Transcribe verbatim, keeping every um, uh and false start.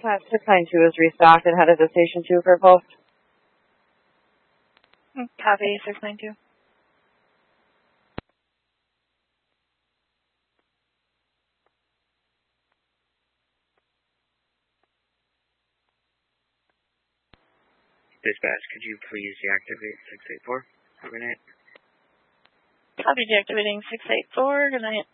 Cat six nine two is restocked and headed to Station two for post. Copy, six nine two. Dispatch, could you please deactivate six eight four? Good night. Copy, deactivating six eight four. Good night.